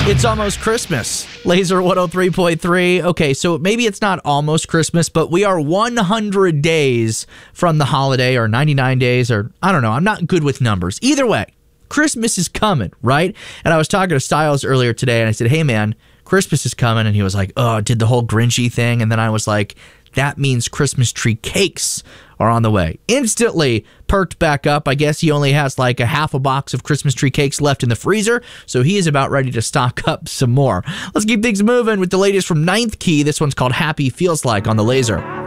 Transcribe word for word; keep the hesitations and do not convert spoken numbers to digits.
It's almost Christmas. Laser one oh three point three. Okay, so maybe it's not almost Christmas, but we are one hundred days from the holiday, or ninety-nine days, or I don't know. I'm not good with numbers. Either way, Christmas is coming, right? And I was talking to Styles earlier today, and I said, hey, man, Christmas is coming. And he was like, oh, did the whole Grinchy thing. And then I was like, that means Christmas tree cakes are on the way. Instantly perked back up. I guess he only has like a half a box of Christmas tree cakes left in the freezer, so he is about ready to stock up some more. Let's keep things moving with the latest from Ninth Key. This one's called Happy Feels Like on the Laser.